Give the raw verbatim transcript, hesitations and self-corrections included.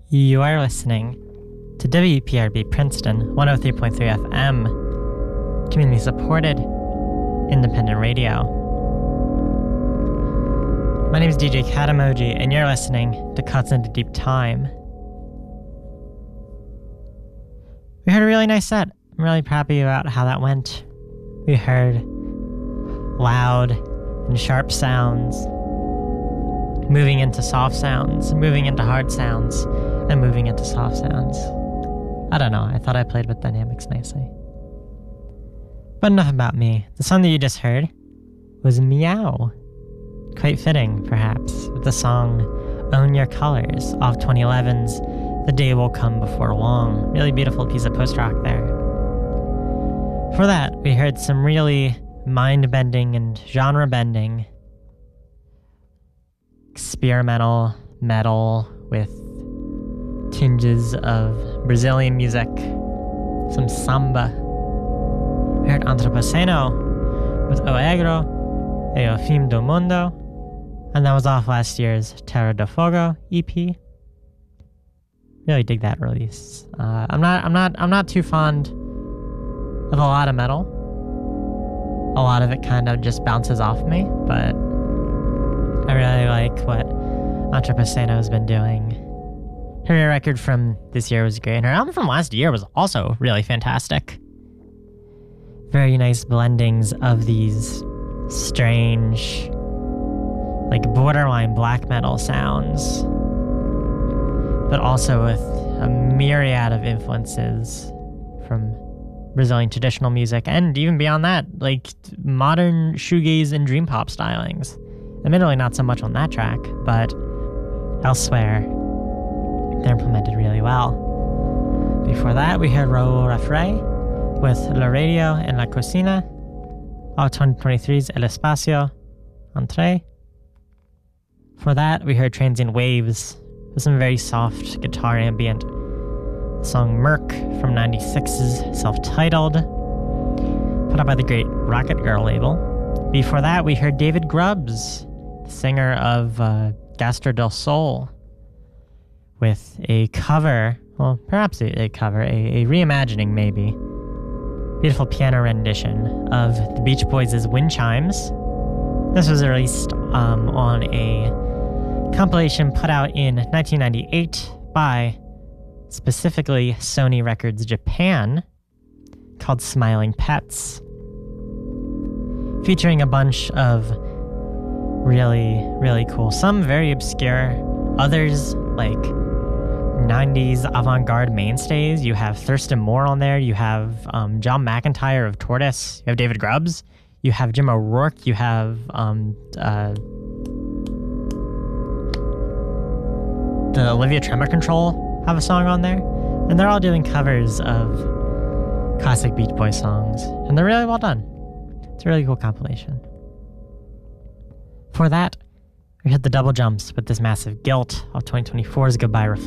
You are listening to W P R B Princeton one oh three point three F M, community supported independent radio. My name is D J Katamoji, and you're listening to Cuts into Deep Time. We heard a really nice set. I'm really happy about how that went. We heard loud and sharp sounds, moving into soft sounds, moving into hard sounds, and moving into soft sounds. I don't know, I thought I played with dynamics nicely. But enough about me. The song that you just heard was Meow. Quite fitting, perhaps, with the song Own Your Colors off twenty eleven's The Day Will Come Before Long. Really beautiful piece of post-rock there. For that, we heard some really mind-bending and genre-bending experimental metal with tinges of Brazilian music, some samba. We heard Antropoceno with O Egro e o Fim do Mundo, and that was off last year's Terra do Fogo E P. Really dig that release. Uh, I'm not, I'm not, I'm not too fond of a lot of metal. A lot of it kind of just bounces off me, but I really like what Antropoceno has been doing. Her record from this year was great, and her album from last year was also really fantastic. Very nice blendings of these strange, like borderline black metal sounds, but also with a myriad of influences from Brazilian traditional music, and even beyond that, like modern shoegaze and dream pop stylings. Admittedly, not so much on that track, but elsewhere, they're implemented really well. Before that, we heard Raul Refre with La Radio en la Cocina, of twenty twenty-three's El Espacio Entrée. For that, we heard Transient Waves with some very soft guitar ambient. The song Merc from ninety-six's Self-Titled, put out by the great Rocket Girl label. Before that, we heard David Grubbs, the singer of uh, Gastro del Sol, with a cover, well, perhaps a, a cover, a, a reimagining maybe, beautiful piano rendition of the Beach Boys' Wind Chimes. This was released um, on a compilation put out in nineteen ninety-eight by specifically Sony Records Japan, called Smiling Pets, featuring a bunch of really, really cool, some very obscure, others like nineties avant-garde mainstays. You have Thurston Moore on there, you have um, John McIntyre of Tortoise, you have David Grubbs, you have Jim O'Rourke, you have um, uh, the Olivia Tremor Control have a song on there, and they're all doing covers of classic Beach Boys songs, and they're really well done. It's a really cool compilation. For that, we hit the double jumps with this massive Guilt of twenty twenty-four's Goodbye Reflection.